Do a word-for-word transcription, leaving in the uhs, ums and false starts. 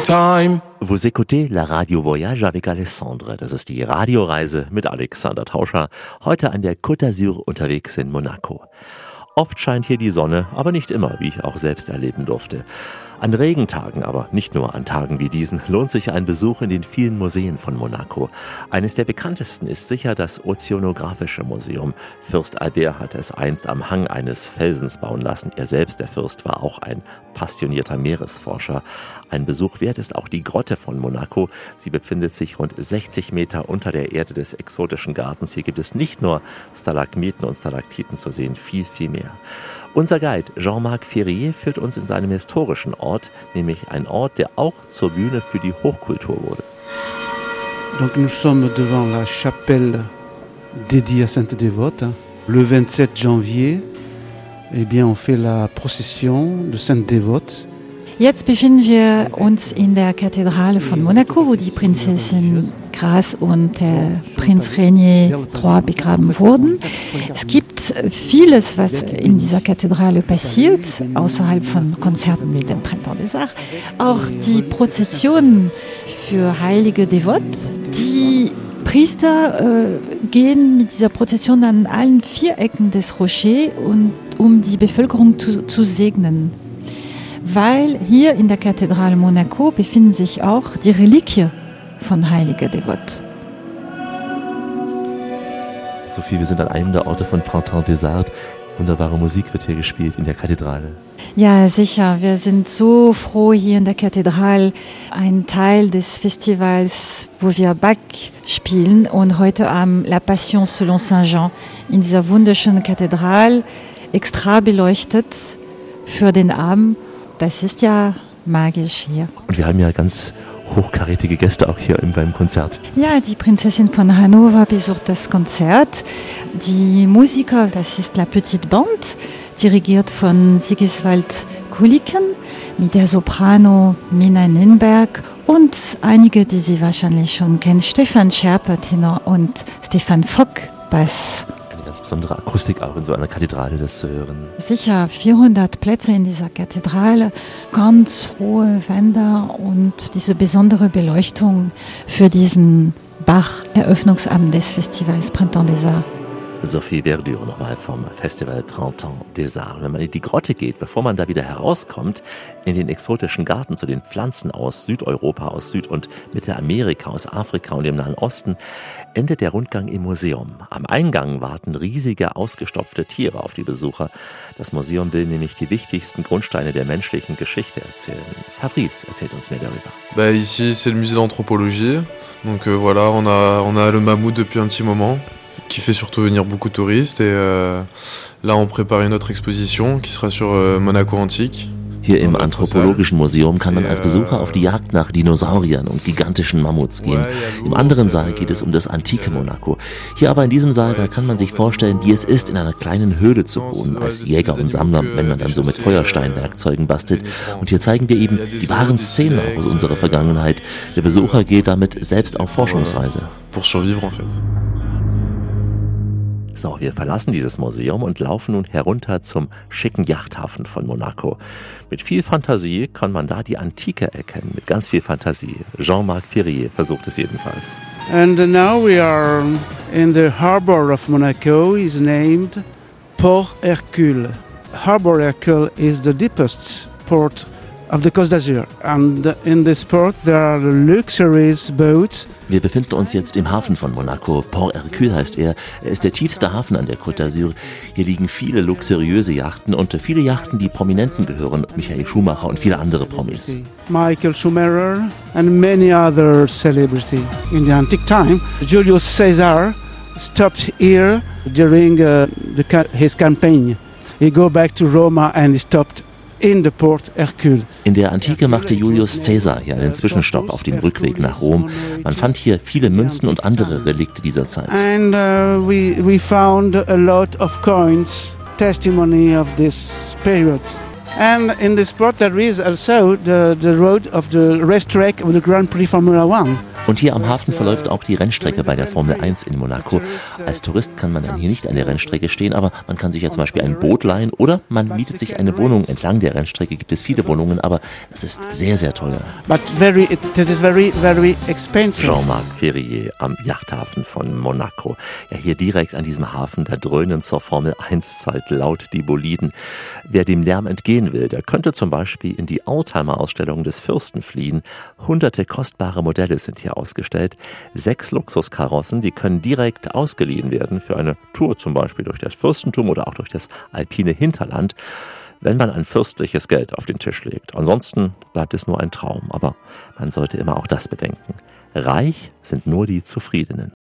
time. Vous écoutez la Radio Voyage avec Alessandre. Das ist die Radioreise mit Alexander Tauscher. Heute an der Côte d'Azur unterwegs in Monaco. Oft scheint hier die Sonne, aber nicht immer, wie ich auch selbst erleben durfte. An Regentagen, aber nicht nur an Tagen wie diesen, lohnt sich ein Besuch in den vielen Museen von Monaco. Eines der bekanntesten ist sicher das Ozeanographische Museum. Fürst Albert hat es einst am Hang eines Felsens bauen lassen. Er selbst, der Fürst, war auch ein passionierter Meeresforscher. Ein Besuch wert ist auch die Grotte von Monaco. Sie befindet sich rund sechzig Meter unter der Erde des exotischen Gartens. Hier gibt es nicht nur Stalagmiten und Stalaktiten zu sehen, viel, viel mehr. Unser Guide Jean-Marc Ferrier führt uns in seinem historischen Ort, nämlich ein Ort, der auch zur Bühne für die Hochkultur wurde. Donc nous sommes devant la chapelle dédiée à Sainte Dévote. Le vingt-sept janvier, eh bien on fait la procession de Sainte Dévote. Jetzt befinden wir uns in der Kathedrale von Monaco, wo die Prinzessin Grace und der Prinz Rainier trois begraben wurden. Es gibt vieles, was in dieser Kathedrale passiert, außerhalb von Konzerten wie dem Printemps des Arts. Auch die Prozessionen für heilige Devote, die Priester äh, gehen mit dieser Prozession an allen vier Ecken des Rochers, und, um die Bevölkerung zu, zu segnen. Weil hier in der Kathedrale Monaco befinden sich auch die Reliquien von heiliger Devote. Sophie, wir sind an einem der Orte von Printemps des Arts. Wunderbare Musik wird hier gespielt in der Kathedrale. Ja, sicher. Wir sind so froh, hier in der Kathedrale ein Teil des Festivals, wo wir Bach spielen, und heute Abend La Passion selon Saint Jean in dieser wunderschönen Kathedrale, extra beleuchtet für den Abend. Das ist ja magisch hier. Und wir haben ja ganz hochkarätige Gäste auch hier beim Konzert. Ja, die Prinzessin von Hannover besucht das Konzert. Die Musiker, das ist La Petite Bande, dirigiert von Sigiswald Kuliken, mit der Soprano Mina Ninberg und einige, die Sie wahrscheinlich schon kennen, Stefan Scherper, Tenor, und Stefan Fock, Bass. Ganz besondere Akustik auch in so einer Kathedrale, das zu hören. Sicher, vierhundert Plätze in dieser Kathedrale, ganz hohe Wände und diese besondere Beleuchtung für diesen Bach-Eröffnungsabend des Festivals Printemps des Arts. Sophie Verdure nochmal vom Festival Printemps des Arts. Wenn man in die Grotte geht, bevor man da wieder herauskommt, in den exotischen Garten zu den Pflanzen aus Südeuropa, aus Süd- und Mittelamerika, aus Afrika und dem Nahen Osten, endet der Rundgang im Museum. Am Eingang warten riesige, ausgestopfte Tiere auf die Besucher. Das Museum will nämlich die wichtigsten Grundsteine der menschlichen Geschichte erzählen. Fabrice erzählt uns mehr darüber. Bah ici, c'est le musée d'anthropologie. Donc euh, voilà, on a, on a le mammouth depuis un petit moment, qui fait surtout venir beaucoup de touristes, et euh, là on prépare une autre exposition qui sera sur euh, Monaco antique. Hier im Anthropologischen Museum kann man als Besucher auf die Jagd nach Dinosauriern und gigantischen Mammuts gehen. Im anderen Saal geht es um das antike Monaco. Hier aber in diesem Saal, da kann man sich vorstellen, wie es ist, in einer kleinen Höhle zu wohnen, als Jäger und Sammler, wenn man dann so mit Feuersteinwerkzeugen bastelt. Und hier zeigen wir eben die wahren Szenen aus unserer Vergangenheit. Der Besucher geht damit selbst auf Forschungsreise. Pour survivre en fait. So, wir verlassen dieses Museum und laufen nun herunter zum schicken Yachthafen von Monaco. Mit viel Fantasie kann man da die Antike erkennen, mit ganz viel Fantasie. Jean-Marc Ferrier versucht es jedenfalls. And now we are in the harbor of Monaco, is named Port Hercule. Harbor Hercule is the deepest port of the Côte d'Azur, and in this port there are luxurious boats. Wir befinden uns jetzt im Hafen von Monaco. Port Hercule heißt er. Er ist der tiefste Hafen an der Côte d'Azur. Hier liegen viele luxuriöse Yachten und viele Yachten, die Prominenten gehören. Michael Schumacher und viele andere Promis. Michael Schumacher and many other celebrities. In the antique time, Julius Caesar stopped here during uh, the, his campaign. He go back to Roma and he stopped in the Port Hercule. In der Antike machte Julius Caesar hier einen Zwischenstopp auf dem Rückweg nach Rom. Man fand hier viele Münzen und andere Relikte dieser Zeit. And uh, we we found a lot of coins, testimony of this period. And in this sport there is also the, the road of the racetrack of the Grand Prix Formula One. Und hier am Hafen verläuft auch die Rennstrecke bei der Formel eins in Monaco. Als Tourist kann man dann hier nicht an der Rennstrecke stehen, aber man kann sich ja zum Beispiel ein Boot leihen oder man mietet sich eine Wohnung. Entlang der Rennstrecke gibt es viele Wohnungen, aber das ist sehr, sehr teuer. But very, it, this is very, very expensive. Jean-Marc Ferrier am Yachthafen von Monaco. Ja, hier direkt an diesem Hafen, da dröhnen zur Formel eins Zeit laut die Boliden. Wer dem Lärm entgehen will, der könnte zum Beispiel in die Oldtimer-Ausstellung des Fürsten fliehen. Hunderte kostbare Modelle sind hier ausgestellt. Sechs Luxuskarossen, die können direkt ausgeliehen werden für eine Tour zum Beispiel durch das Fürstentum oder auch durch das alpine Hinterland, wenn man ein fürstliches Geld auf den Tisch legt. Ansonsten bleibt es nur ein Traum, aber man sollte immer auch das bedenken. Reich sind nur die Zufriedenen.